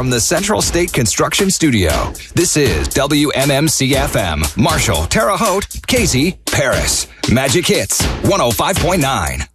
from the Central State Construction Studio. This is WMMC-FM, Marshall, Terre Haute, Casey, Paris. Magic Hits 105.9.